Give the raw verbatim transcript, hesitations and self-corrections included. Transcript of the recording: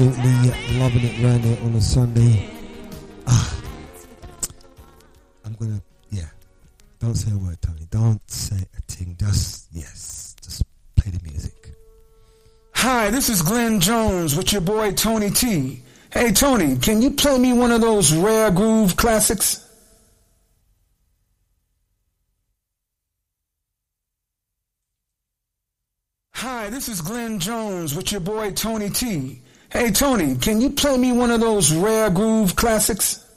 Absolutely loving it round there on a Sunday. Ah, I'm gonna, yeah. Don't say a word, Tony. Don't say a thing. Just, yes, just play the music. Hi, this is Glenn Jones with your boy Tony T. Hey, Tony, can you play me one of those rare groove classics? Hi, this is Glenn Jones with your boy Tony T. Hey, Tony, can you play me one of those rare groove classics?